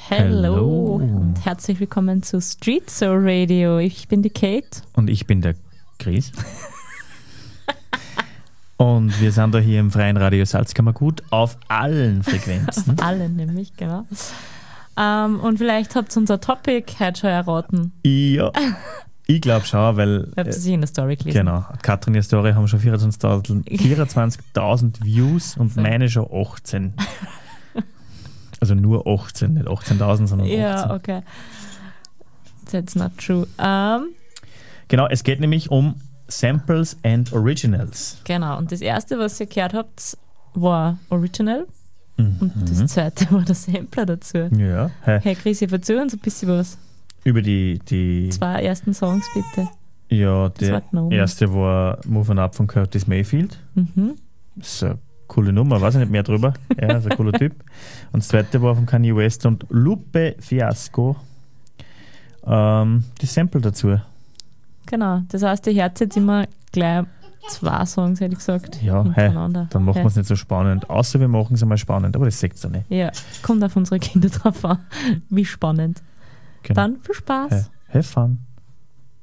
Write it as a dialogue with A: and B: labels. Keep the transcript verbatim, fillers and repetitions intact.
A: Hallo und herzlich willkommen zu Street Soul Radio. Ich bin die Kate.
B: Und ich bin der Chris. Und wir sind da hier im freien Radio Salzkammergut auf allen Frequenzen.
A: Auf allen nämlich, genau. Um, und vielleicht habt ihr unser Topic heute schon erraten.
B: Ja, ich glaube schon, weil...
A: Ich habe es in der Story gelesen.
B: Genau, Katrin in der Story haben schon vierundzwanzigtausend Views und so. Meine schon achtzehn. Also nur achtzehn, nicht achtzehntausend, sondern achtzehn.
A: Ja, okay. That's not true. Um,
B: genau, es geht nämlich um Samples and Originals.
A: Genau, und das erste, was ihr gehört habt, war Original.
B: Mhm.
A: Und das zweite war der Sampler dazu.
B: Ja. Hey,
A: hey Chris, erzähl uns ein bisschen was.
B: Über die, die...
A: Zwei ersten Songs, bitte.
B: Ja, der erste war Move On Up von Curtis Mayfield.
A: Mhm.
B: Das ist eine coole Nummer, weiß ich nicht mehr drüber. Ja, ist ein cooler Typ. Und das zweite war von Kanye West und Lupe Fiasco. Ähm, die Sample dazu.
A: Genau, das heißt, ihr hört jetzt immer gleich zwei Songs, hätte ich gesagt.
B: Ja, hey, dann machen
A: hey.
B: wir es nicht so spannend. Außer wir machen es einmal spannend, aber das seht ihr nicht.
A: Ja, kommt auf unsere Kinder drauf an. Wie spannend.
B: Genau.
A: Dann viel Spaß.
B: Hey, have fun.